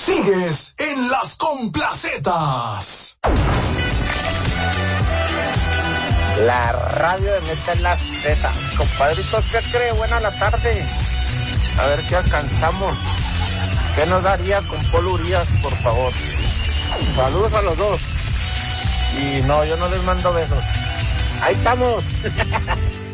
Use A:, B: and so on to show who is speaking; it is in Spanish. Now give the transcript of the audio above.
A: Sigues en Las Complacetas.
B: La radio de Neta en la Z. Compadritos, ¿qué cree? Buena la tarde. A ver qué alcanzamos. ¿Qué nos daría con Polo Urias, por favor? Saludos a los dos. Y no, yo no les mando besos. Ahí estamos.